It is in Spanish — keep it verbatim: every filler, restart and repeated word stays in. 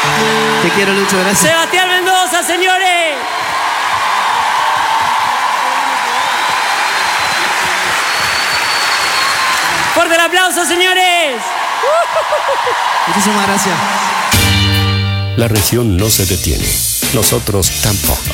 Te quiero, Lucho, gracias. Sebastián Mendoza, señores. Fuerte el aplauso, señores. Muchísimas gracias. La región no se detiene. Nosotros tampoco.